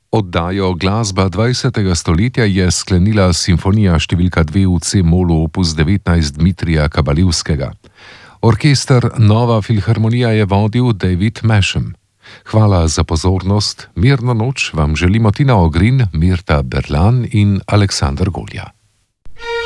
Oddajo Glasba 20. stoletja je sklenila simfonija številka 2 v C-molu opus 19 Dmitrija Kabalivskega. Orkester Nova filharmonija je vodil David Masham. Hvala za pozornost, mirno noč vam želimo Tina Ogrin, Mirta Berlan in Aleksander Golja.